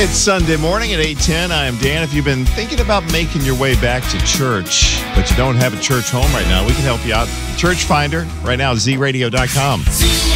It's Sunday morning at 8:10. I am Dan. If you've been thinking about making your way back to church, but you don't have a church home right now, we can help you out. Church Finder, right now, zradio.com.